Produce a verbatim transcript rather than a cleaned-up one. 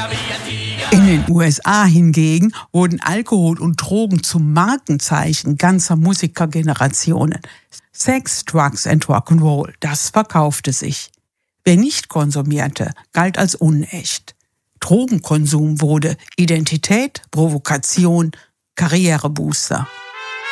In den U S A hingegen wurden Alkohol und Drogen zum Markenzeichen ganzer Musikergenerationen. Sex, Drugs and Rock'n'Roll, das verkaufte sich. Wer nicht konsumierte, galt als unecht. Drogenkonsum wurde Identität, Provokation, Karrierebooster.